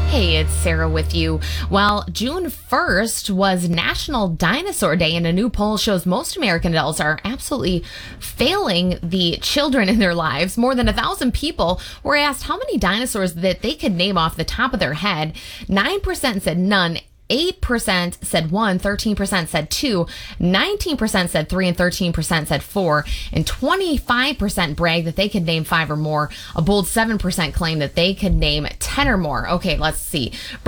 Hey, it's Sarah with you. Well, June 1st was National Dinosaur Day, and a new poll shows most American adults are absolutely failing the children in their lives. More than 1,000 people were asked how many dinosaurs that they could name off the top of their head. 9% said none. 8% said one, 13% said two, 19% said three, and 13% said four, and 25% bragged that they could name five or more. A bold 7% claimed that they could name 10 or more. Okay, let's see.